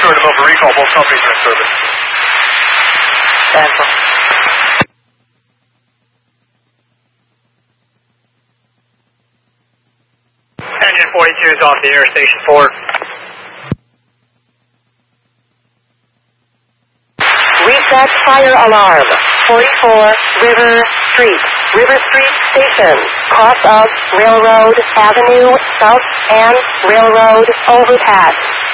Stewart and Milford recall, both companies are in service. Cancel. Engine 42 is off the air, station 4. Reset fire alarm. 44 River Street. River Street Station. Cross of Railroad Avenue South and Railroad Overpass.